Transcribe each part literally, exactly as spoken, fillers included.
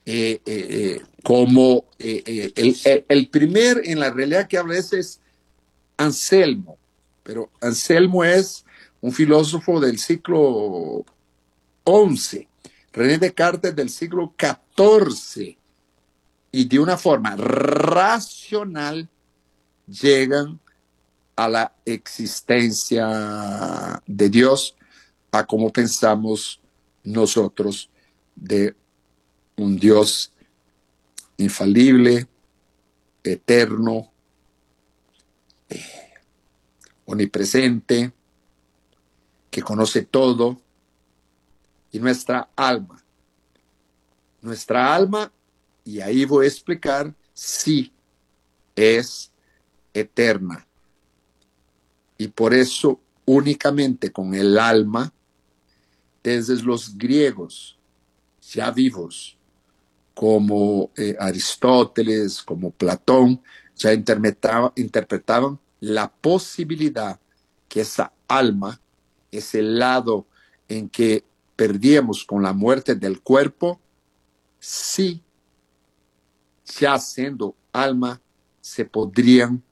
eh, eh, eh, como eh, eh, el, el, el primer en la realidad que habla es, es Anselmo, pero Anselmo es un filósofo del siglo once, René Descartes del siglo catorce, y de una forma racional llegan a la existencia de Dios, a cómo pensamos nosotros de un Dios infalible, eterno, eh, omnipresente, que conoce todo, y nuestra alma. Nuestra alma, y ahí voy a explicar, sí es eterna. Y por eso únicamente con el alma, desde los griegos ya vivos, como eh, Aristóteles, como Platón, ya interpretaba, interpretaban la posibilidad que esa alma, ese lado en que perdíamos con la muerte del cuerpo, sí, ya siendo alma, se podrían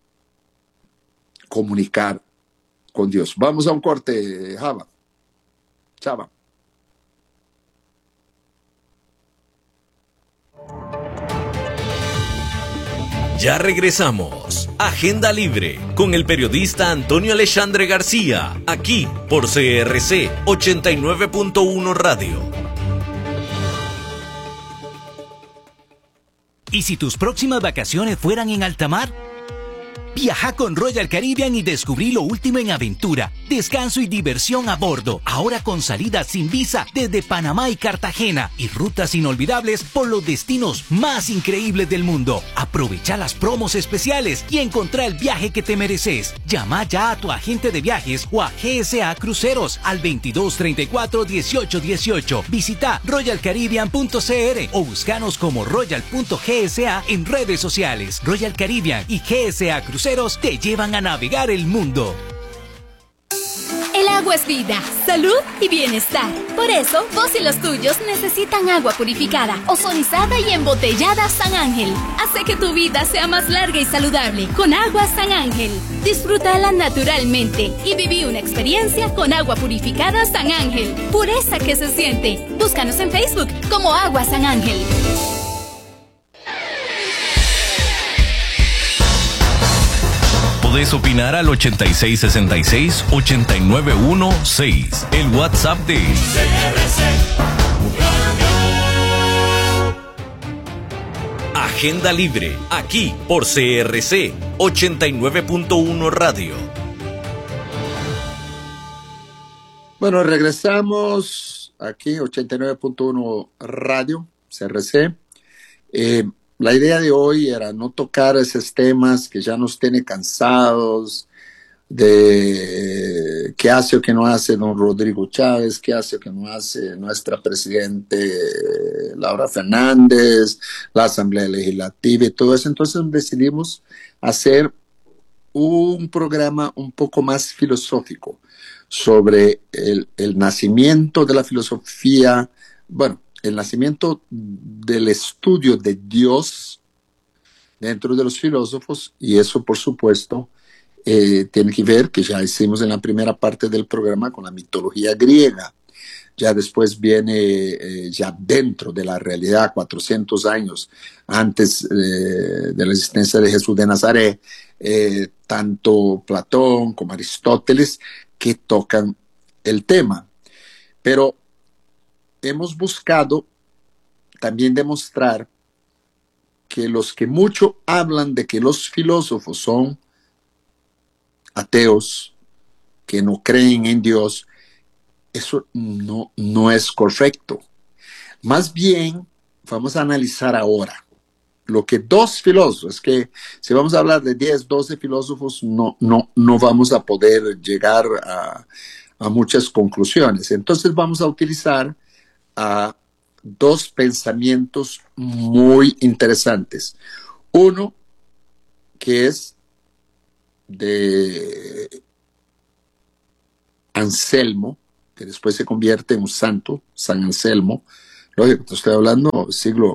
comunicar con Dios. Vamos a un corte, Java. Chava. Ya regresamos. Agenda Libre con el periodista Antonio Alexandre García, aquí por C R C ochenta y nueve punto uno Radio. ¿Y si tus próximas vacaciones fueran en alta mar? Viaja con Royal Caribbean y descubrí lo último en aventura, descanso y diversión a bordo. Ahora con salidas sin visa desde Panamá y Cartagena y rutas inolvidables por los destinos más increíbles del mundo. Aprovecha las promos especiales y encontrá el viaje que te mereces. Llama ya a tu agente de viajes o a G S A Cruceros al veintidós treinta y cuatro dieciocho dieciocho. Visita royal caribbean punto c r o búscanos como royal punto g s a en redes sociales. Royal Caribbean y G S A Cruceros te llevan a navegar el mundo. El agua es vida, salud y bienestar. Por eso, vos y los tuyos necesitan agua purificada, ozonizada y embotellada San Ángel. Hace que tu vida sea más larga y saludable con agua San Ángel. Disfrútala naturalmente y viví una experiencia con agua purificada San Ángel. Pureza que se siente. Búscanos en Facebook como Agua San Ángel. Podés opinar al ochenta y seis sesenta y seis ochenta y nueve dieciséis, el WhatsApp de C R C Radio. Agenda Libre, aquí por C R C ochenta y nueve punto uno Radio. Bueno, regresamos aquí, ochenta y nueve punto uno Radio, C R C. Eh, La idea de hoy era no tocar esos temas que ya nos tienen cansados, de qué hace o qué no hace don Rodrigo Chávez, qué hace o qué no hace nuestra presidente Laura Fernández, la Asamblea Legislativa y todo eso. Entonces decidimos hacer un programa un poco más filosófico sobre el, el nacimiento de la filosofía, bueno, el nacimiento del estudio de Dios dentro de los filósofos, y eso por supuesto eh, tiene que ver, que ya hicimos en la primera parte del programa, con la mitología griega. Ya después viene, eh, ya dentro de la realidad, cuatrocientos años antes eh, de la existencia de Jesús de Nazaret, eh, tanto Platón como Aristóteles que tocan el tema. Pero hemos buscado también demostrar que los que mucho hablan de que los filósofos son ateos, que no creen en Dios, eso no, no es correcto. Más bien, vamos a analizar ahora lo que dos filósofos, es que si vamos a hablar de diez, doce filósofos, no, no, no vamos a poder llegar a, a muchas conclusiones. Entonces vamos a utilizar a dos pensamientos muy interesantes. Uno que es de Anselmo, que después se convierte en un santo, San Anselmo, Lógico, te estoy hablando siglo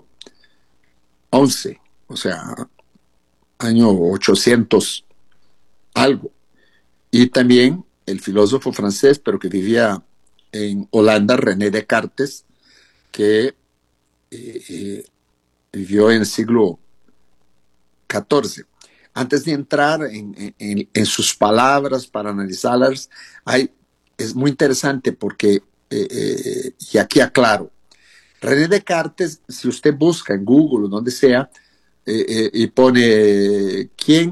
once, o sea, año ochocientos algo. Y también el filósofo francés, pero que vivía en Holanda, René Descartes, que eh, eh, vivió en el siglo catorce. Antes de entrar en, en, en sus palabras para analizarlas, hay, es muy interesante porque, eh, eh, y aquí aclaro, René Descartes, si usted busca en Google o donde sea, eh, eh, y pone quién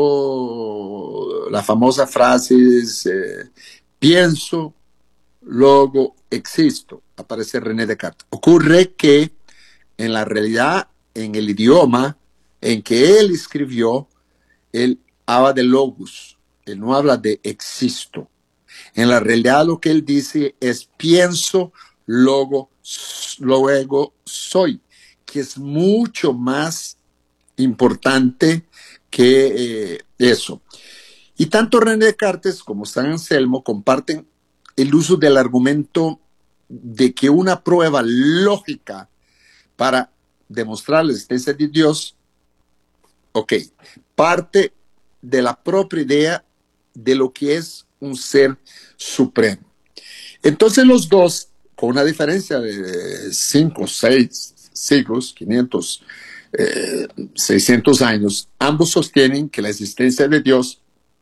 creó la famosa frase, eh, pienso, luego existo, aparece René Descartes. Ocurre que en la realidad, en el idioma en que él escribió, él habla de logos, él no habla de existo. En la realidad lo que él dice es pienso, luego, luego soy, que es mucho más importante que eh, eso. Y tanto René Descartes como San Anselmo comparten el uso del argumento de que una prueba lógica para demostrar la existencia de Dios, ok, parte de la propia idea de lo que es un ser supremo. Entonces los dos, con una diferencia de cinco, seis siglos, quinientos, eh, seiscientos años, ambos sostienen que la existencia de Dios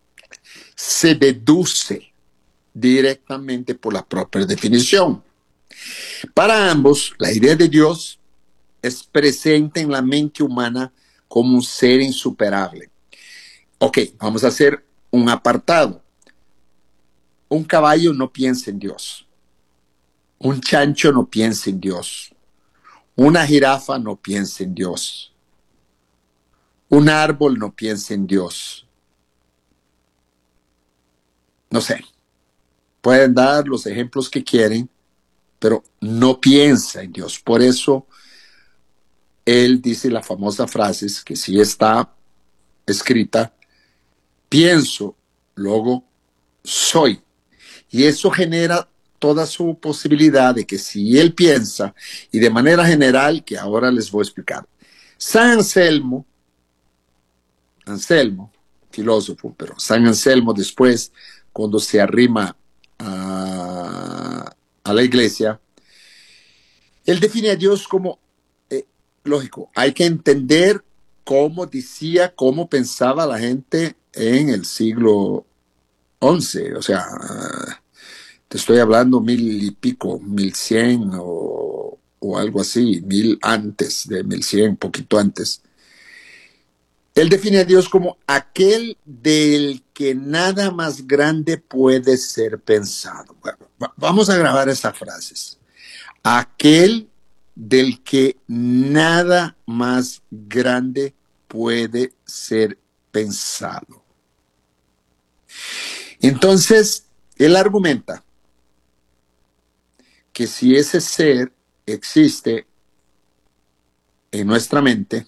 se deduce directamente por la propia definición. Para ambos, la idea de Dios es presente en la mente humana como un ser insuperable. Ok, vamos a hacer un apartado. Un caballo no piensa en Dios. Un chancho no piensa en Dios. Una jirafa no piensa en Dios. Un árbol no piensa en Dios. No sé. Pueden dar los ejemplos que quieren, pero no piensa en Dios. Por eso, él dice la famosa frase que sí está escrita, pienso, luego soy. Y eso genera toda su posibilidad de que si él piensa, y de manera general, que ahora les voy a explicar. San Anselmo, Anselmo, filósofo, pero San Anselmo después, cuando se arrima a, a la iglesia, él define a Dios como, eh, lógico, hay que entender cómo decía, cómo pensaba la gente en el siglo once, o sea, te estoy hablando mil y pico, mil cien o, o algo así, mil antes de mil cien, poquito antes. Él define a Dios como aquel del que nada más grande puede ser pensado. Bueno, vamos a grabar esas frases. Aquel del que nada más grande puede ser pensado. Entonces, él argumenta que si ese ser existe en nuestra mente,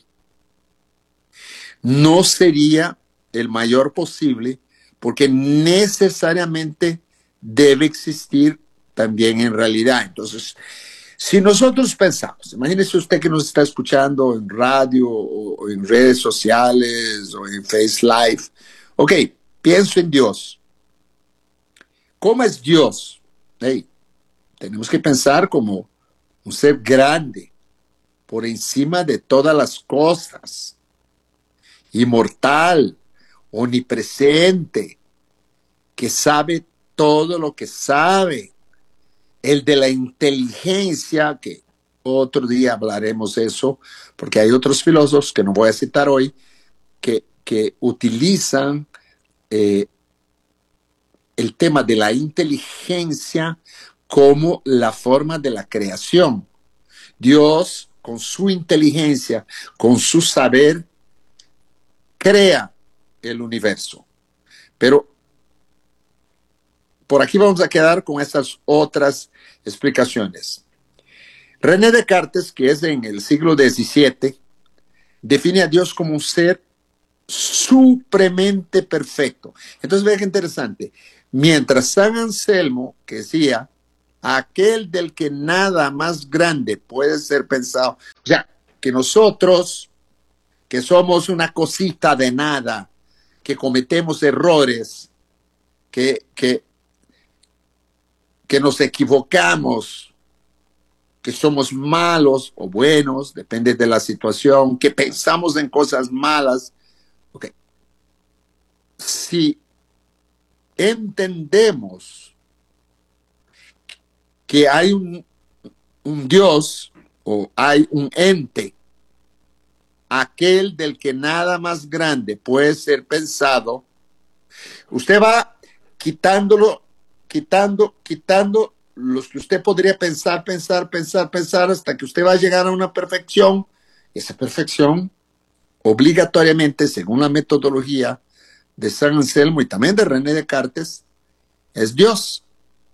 no sería el mayor posible, porque necesariamente debe existir también en realidad. Entonces, si nosotros pensamos, imagínese usted que nos está escuchando en radio o en redes sociales o en Face Live, ok, pienso en Dios. ¿Cómo es Dios? Hey, tenemos que pensar como un ser grande, por encima de todas las cosas, inmortal, omnipresente, que sabe todo lo que sabe, el de la inteligencia, que otro día hablaremos de eso, porque hay otros filósofos que no voy a citar hoy, que, que utilizan eh, el tema de la inteligencia como la forma de la creación. Dios, con su inteligencia, con su saber, crea el universo. Pero por aquí vamos a quedar con estas otras explicaciones. René Descartes, que es en el siglo diecisiete, define a Dios como un ser supremamente perfecto. Entonces, vean qué interesante. Mientras San Anselmo, que decía, aquel del que nada más grande puede ser pensado. O sea, que nosotros, que somos una cosita de nada, que cometemos errores, que, que, que nos equivocamos, que somos malos o buenos, depende de la situación, que pensamos en cosas malas. Okay. Si entendemos que hay un, un Dios o hay un ente, aquel del que nada más grande puede ser pensado, usted va quitándolo, quitando, quitando los que usted podría pensar, pensar, pensar, pensar, hasta que usted va a llegar a una perfección. Esa perfección, obligatoriamente, según la metodología de San Anselmo y también de René Descartes, es Dios.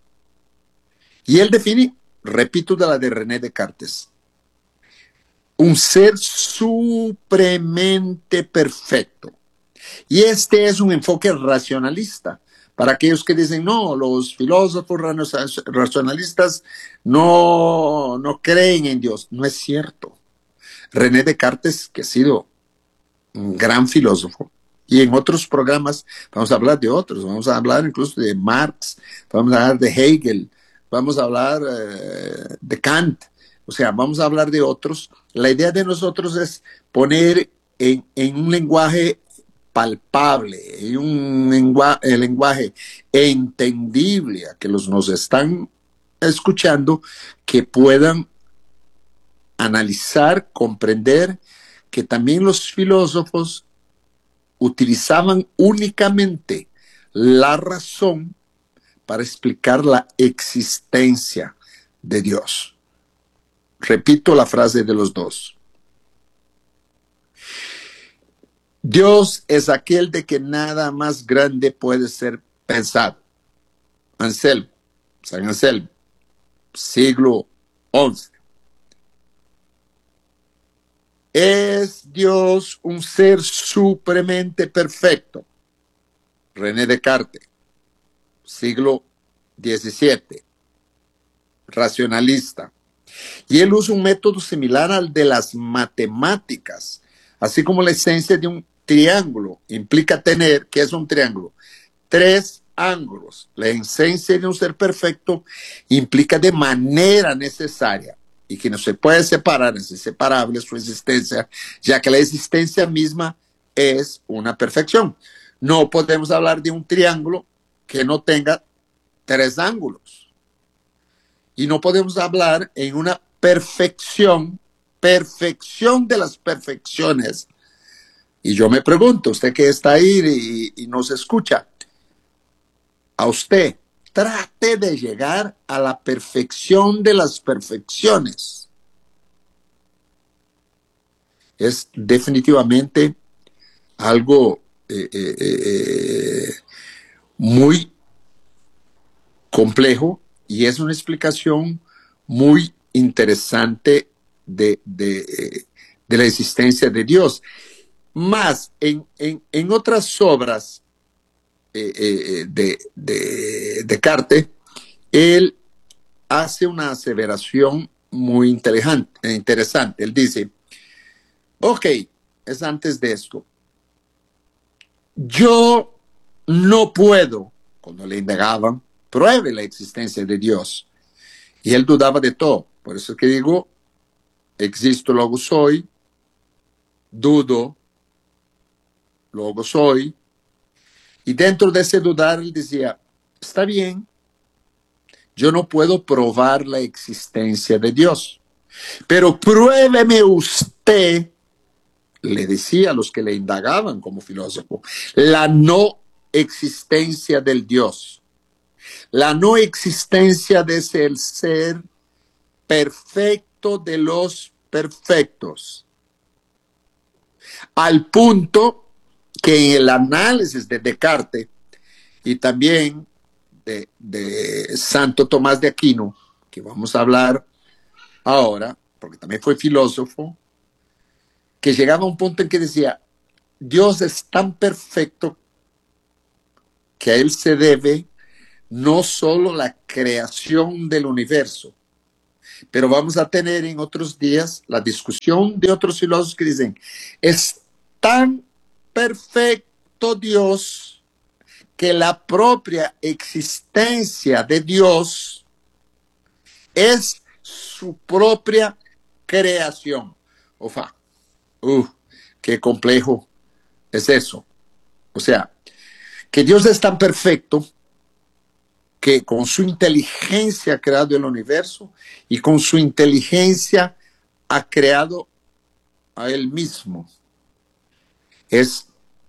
Y él define, repito, de la de René Descartes, un ser supremamente perfecto. Y este es un enfoque racionalista. Para aquellos que dicen, no, los filósofos racionalistas no, no creen en Dios. No es cierto. René Descartes, que ha sido un gran filósofo, y en otros programas vamos a hablar de otros, vamos a hablar incluso de Marx, vamos a hablar de Hegel, vamos a hablar eh, de Kant, o sea, vamos a hablar de otros. La idea de nosotros es poner en, en un lenguaje palpable, en un lenguaje, el lenguaje entendible a que los nos están escuchando, que puedan analizar, comprender que también los filósofos utilizaban únicamente la razón para explicar la existencia de Dios. Repito la frase de los dos. Dios es aquel de que nada más grande puede ser pensado. Anselmo, San Anselmo, siglo once. ¿Es Dios un ser supremamente perfecto? René Descartes, siglo diecisiete, racionalista. Y él usa un método similar al de las matemáticas, así como la esencia de un triángulo implica tener, ¿qué es un triángulo? Tres ángulos. La esencia de un ser perfecto implica de manera necesaria y que no se puede separar, es inseparable su existencia, ya que la existencia misma es una perfección. No podemos hablar de un triángulo que no tenga tres ángulos. Y no podemos hablar en una perfección, perfección de las perfecciones. Y yo me pregunto, usted que está ahí y, y nos escucha, a usted, trate de llegar a la perfección de las perfecciones. Es definitivamente algo eh, eh, eh, muy complejo y es una explicación muy interesante de, de, de la existencia de Dios. Más, en, en, en otras obras eh, eh, de, de Descartes, él hace una aseveración muy interesante, interesante. Él dice, ok, es antes de esto. Yo no puedo, cuando le indagaban, pruebe la existencia de Dios. Y él dudaba de todo. Por eso es que digo, existo, luego soy, dudo, luego soy. Y dentro de ese dudar, él decía, está bien, yo no puedo probar la existencia de Dios, pero pruébeme usted, le decía a los que le indagaban como filósofo, la no existencia del Dios, la no existencia de ese ser perfecto de los perfectos, al punto que en el análisis de Descartes y también de, de Santo Tomás de Aquino, que vamos a hablar ahora, porque también fue filósofo, que llegaba a un punto en que decía, Dios es tan perfecto que a él se debe no solo la creación del universo, pero vamos a tener en otros días la discusión de otros filósofos que dicen, es tan perfecto Dios que la propia existencia de Dios es su propia creación. Ofa, uh, qué complejo es eso. O sea, que Dios es tan perfecto que con su inteligencia ha creado el universo y con su inteligencia ha creado a él mismo. Es,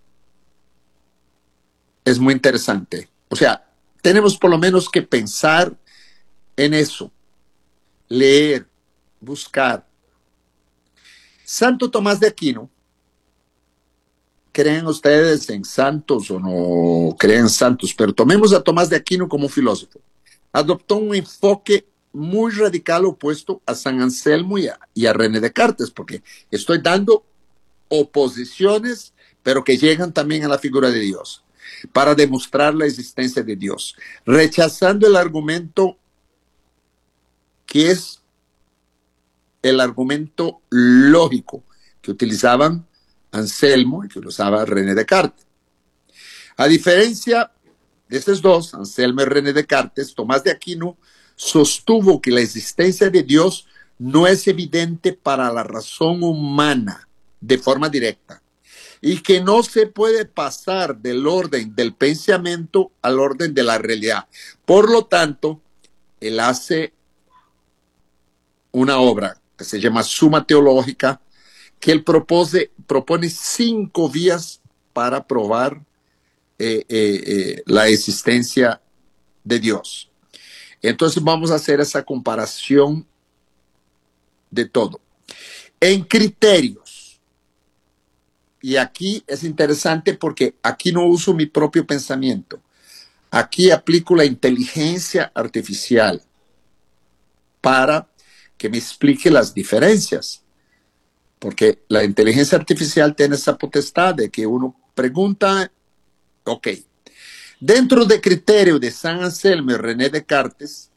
es muy interesante. O sea, tenemos por lo menos que pensar en eso, leer, buscar. Santo Tomás de Aquino, ¿creen ustedes en santos o no creen en santos? Pero tomemos a Tomás de Aquino como filósofo. Adoptó un enfoque muy radical opuesto a San Anselmo y a, y a René Descartes, porque estoy dando oposiciones, pero que llegan también a la figura de Dios, para demostrar la existencia de Dios, rechazando el argumento que es el argumento lógico que utilizaban Anselmo y que usaba René Descartes. A diferencia de estos dos, Anselmo y René Descartes, Tomás de Aquino sostuvo que la existencia de Dios no es evidente para la razón humana de forma directa y que no se puede pasar del orden del pensamiento al orden de la realidad. Por lo tanto, él hace una obra que se llama Suma Teológica, que él propose, propone cinco vías para probar eh, eh, eh, la existencia de Dios. Entonces vamos a hacer esa comparación de todo. En criterios, y aquí es interesante porque aquí no uso mi propio pensamiento, aquí aplico la inteligencia artificial para que me explique las diferencias. Porque la inteligencia artificial tiene esa potestad de que uno pregunta, ok, dentro del criterio de San Anselmo y René Descartes,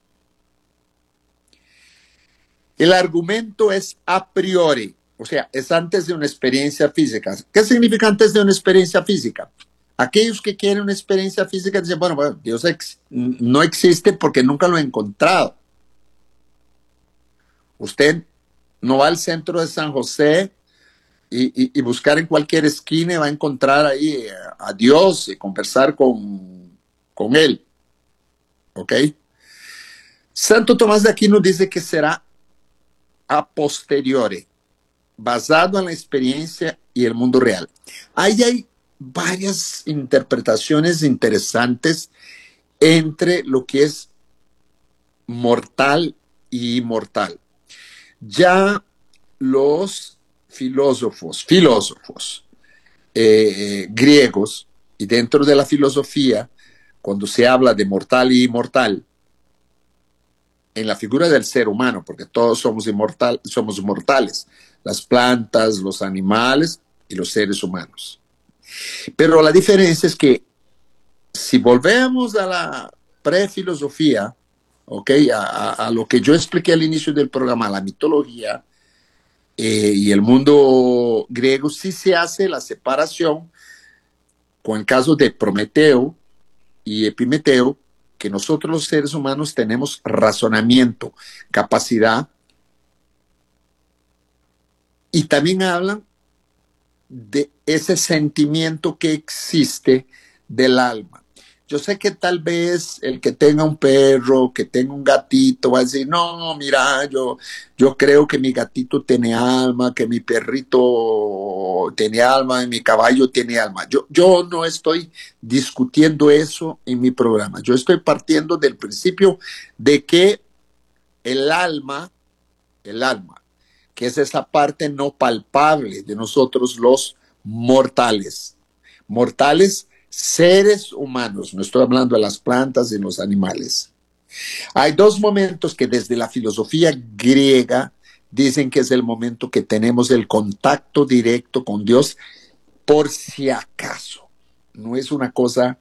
el argumento es a priori, o sea, es antes de una experiencia física. ¿Qué significa antes de una experiencia física? Aquellos que quieren una experiencia física dicen, bueno, bueno Dios ex no existe porque nunca lo he encontrado. Usted no va al centro de San José y, y, y buscar en cualquier esquina y va a encontrar ahí a, a Dios y conversar con, con Él. ¿Ok? Santo Tomás de Aquino dice que será a posteriori, basado en la experiencia y el mundo real. Ahí hay varias interpretaciones interesantes entre lo que es mortal y inmortal. Ya los filósofos, filósofos eh, griegos, y dentro de la filosofía, cuando se habla de mortal y inmortal, en la figura del ser humano, porque todos somos, inmortal, somos mortales, las plantas, los animales y los seres humanos. Pero la diferencia es que si volvemos a la prefilosofía, okay, a, a, a lo que yo expliqué al inicio del programa, la mitología eh, y el mundo griego, sí se hace la separación con el caso de Prometeo y Epimeteo, que nosotros los seres humanos tenemos razonamiento, capacidad, y también hablan de ese sentimiento que existe del alma. Yo sé que tal vez el que tenga un perro, que tenga un gatito, va a decir, no, mira, yo, yo creo que mi gatito tiene alma, que mi perrito tiene alma, y mi caballo tiene alma. Yo, yo no estoy discutiendo eso en mi programa. Yo estoy partiendo del principio de que el alma, el alma, que es esa parte no palpable de nosotros los mortales, mortales seres humanos, no estoy hablando de las plantas y los animales. Hay dos momentos que desde la filosofía griega dicen que es el momento que tenemos el contacto directo con Dios, por si acaso. No es una cosa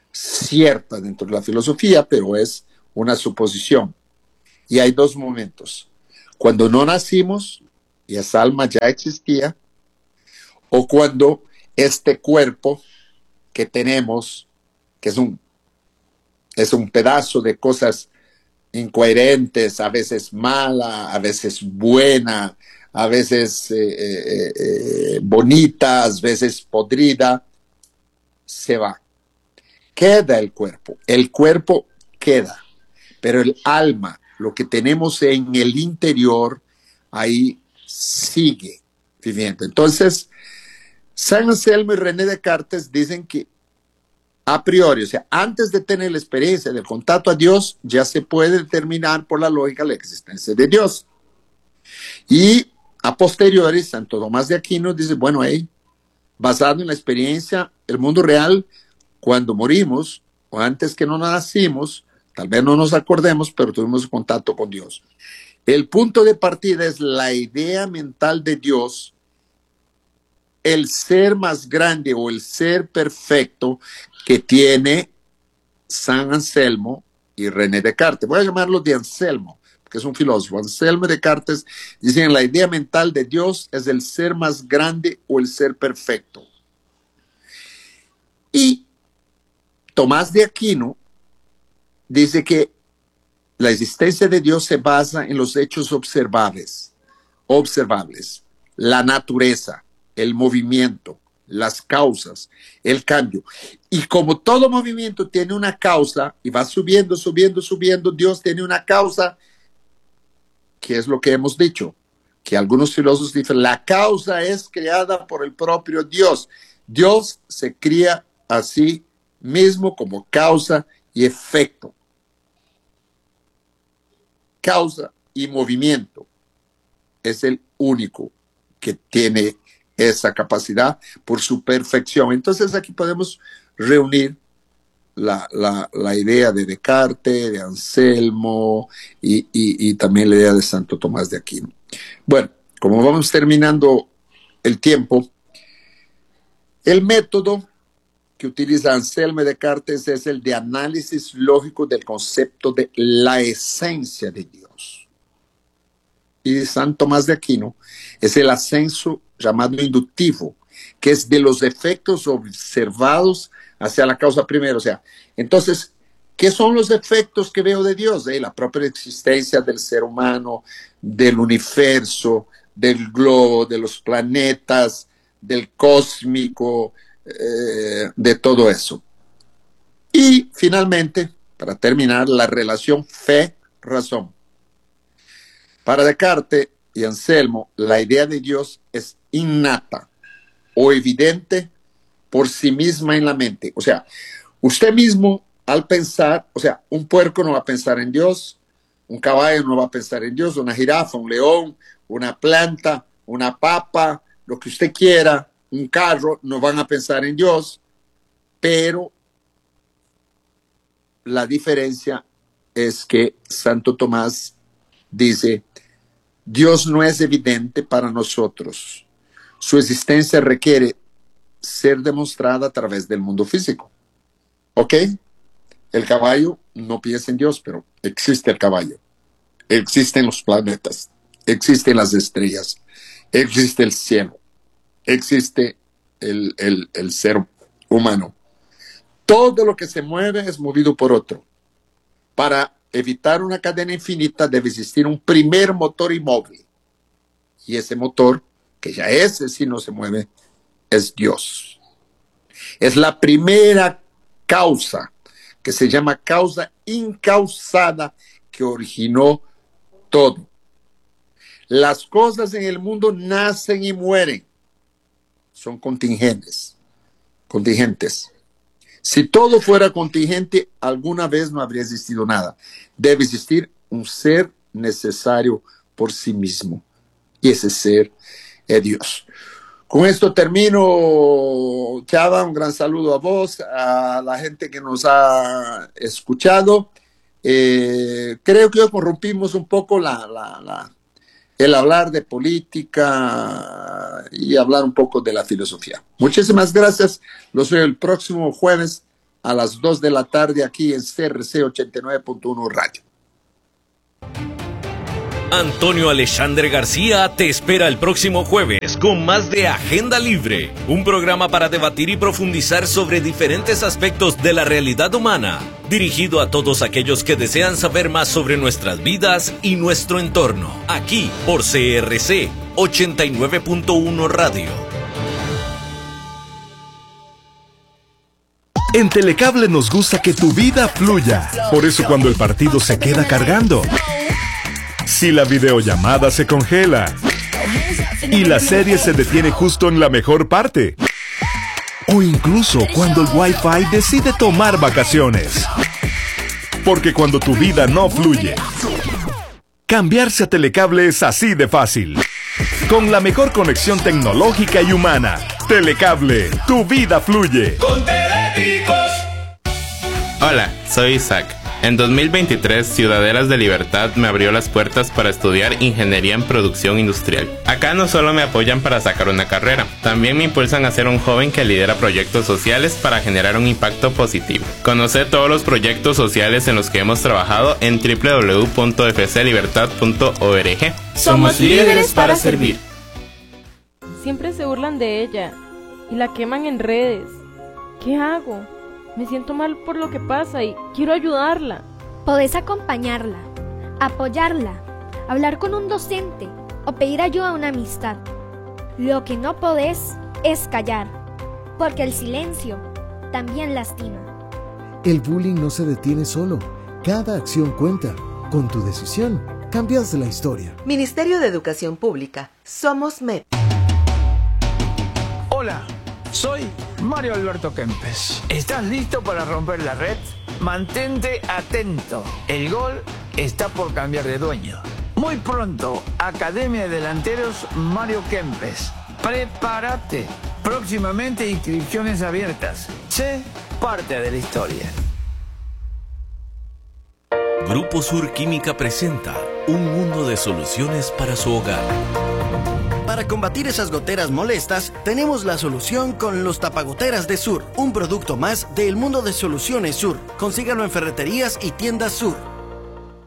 cierta dentro de la filosofía, pero es una suposición. Y hay dos momentos. Cuando no nacimos y esa alma ya existía, o cuando este cuerpo que tenemos, que es un, es un pedazo de cosas incoherentes, a veces mala, a veces buena, a veces eh, eh, eh, bonita, a veces podrida, se va. Queda el cuerpo, el cuerpo queda, pero el alma, lo que tenemos en el interior, ahí sigue viviendo. Entonces, San Anselmo y René Descartes dicen que a priori, o sea, antes de tener la experiencia del contacto a Dios, ya se puede determinar por la lógica la existencia de Dios. Y a posteriori, Santo Tomás de Aquino dice, bueno, hey, basado en la experiencia, el mundo real, cuando morimos, o antes que no nacimos, tal vez no nos acordemos, pero tuvimos contacto con Dios. El punto de partida es la idea mental de Dios, el ser más grande o el ser perfecto que tiene San Anselmo y René Descartes. Voy a llamarlo de Anselmo, porque es un filósofo. Anselmo y Descartes dicen la idea mental de Dios es el ser más grande o el ser perfecto. Y Tomás de Aquino dice que la existencia de Dios se basa en los hechos observables, observables, la naturaleza, el movimiento, las causas, el cambio. Y como todo movimiento tiene una causa y va subiendo, subiendo, subiendo, Dios tiene una causa, que es lo que hemos dicho, que algunos filósofos dicen, la causa es creada por el propio Dios. Dios se cría a sí mismo como causa y efecto. Causa y movimiento. Es el único que tiene esa capacidad por su perfección. Entonces aquí podemos reunir la, la, la idea de Descartes, de Anselmo y, y, y también la idea de Santo Tomás de Aquino. Bueno, como vamos terminando el tiempo, el método que utiliza Anselmo y Descartes es el de análisis lógico del concepto de la esencia de Dios. Y San Tomás de Aquino es el ascenso llamado inductivo, que es de los efectos observados hacia la causa primera. O sea, entonces, ¿qué son los efectos que veo de Dios? Eh, la propia existencia del ser humano, del universo, del globo, de los planetas, del cósmico, eh, de todo eso. Y finalmente, para terminar, la relación fe-razón. Para Descartes y Anselmo, la idea de Dios es innata o evidente por sí misma en la mente. O sea, usted mismo al pensar, o sea, un puerco no va a pensar en Dios, un caballo no va a pensar en Dios, una jirafa, un león, una planta, una papa, lo que usted quiera, un carro, no van a pensar en Dios, pero la diferencia es que Santo Tomás dice, Dios no es evidente para nosotros. Su existencia requiere ser demostrada a través del mundo físico. ¿Ok? El caballo no piensa en Dios, pero existe el caballo. Existen los planetas. Existen las estrellas. Existe el cielo. Existe el, el, el ser humano. Todo lo que se mueve es movido por otro. Para evitar una cadena infinita debe existir un primer motor inmóvil. Y ese motor, que ya ese sí no se mueve, es Dios. Es la primera causa, que se llama causa incausada, que originó todo. Las cosas en el mundo nacen y mueren. Son contingentes. Contingentes. Si todo fuera contingente, alguna vez no habría existido nada. Debe existir un ser necesario por sí mismo. Y ese ser es Dios. Con esto termino, Chava. Un gran saludo a vos, a la gente que nos ha escuchado. Eh, creo que hoy corrompimos un poco la, la, la, el hablar de política y hablar un poco de la filosofía. Muchísimas gracias. Los veo el próximo jueves a las dos de la tarde aquí en C R C ochenta y nueve punto uno Radio. Antonio Alexandre García te espera el próximo jueves con más de Agenda Libre, un programa para debatir y profundizar sobre diferentes aspectos de la realidad humana, dirigido a todos aquellos que desean saber más sobre nuestras vidas y nuestro entorno, aquí por C R C ochenta y nueve punto uno Radio. En Telecable nos gusta que tu vida fluya, por eso cuando el partido se queda cargando, si la videollamada se congela y la serie se detiene justo en la mejor parte, o incluso cuando el Wi-Fi decide tomar vacaciones. Porque cuando tu vida no fluye, cambiarse a Telecable es así de fácil. Con la mejor conexión tecnológica y humana, Telecable, tu vida fluye. Con Teléticos. Hola, soy Isaac. En dos mil veintitrés, Ciudadelas de Libertad me abrió las puertas para estudiar Ingeniería en Producción Industrial. Acá no solo me apoyan para sacar una carrera, también me impulsan a ser un joven que lidera proyectos sociales para generar un impacto positivo. Conoce todos los proyectos sociales en los que hemos trabajado en doble u doble u doble u punto f c libertad punto org. Somos líderes para servir. Siempre se burlan de ella y la queman en redes. ¿Qué hago? Me siento mal por lo que pasa y quiero ayudarla. Podés acompañarla, apoyarla, hablar con un docente o pedir ayuda a una amistad. Lo que no podés es callar, porque el silencio también lastima. El bullying no se detiene solo. Cada acción cuenta. Con tu decisión, cambias la historia. Ministerio de Educación Pública. Somos M E P. Hola. Soy Mario Alberto Kempes. ¿Estás listo para romper la red? Mantente atento. El gol está por cambiar de dueño. Muy pronto, Academia de Delanteros Mario Kempes. Prepárate. Próximamente inscripciones abiertas. Sé parte de la historia. Grupo Sur Química presenta un mundo de soluciones para su hogar. Para combatir esas goteras molestas, tenemos la solución con los tapagoteras de Sur, un producto más del mundo de soluciones Sur. Consígalo en ferreterías y tiendas Sur.